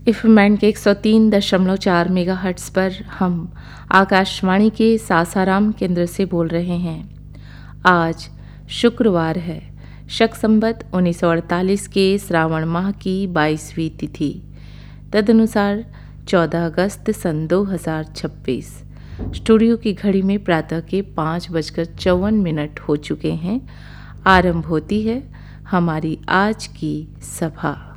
FM के 103.4 megahertz पर हम आकाशवाणी के सासाराम केंद्र से बोल रहे हैं। आज शुक्रवार है, शक संवत 1948 के श्रावण माह की 22वीं तिथि, तदनुसार 14 अगस्त सन 2026। स्टूडियो की घड़ी में प्रातः के 5:54 हो चुके हैं। आरंभ होती है हमारी आज की सभा।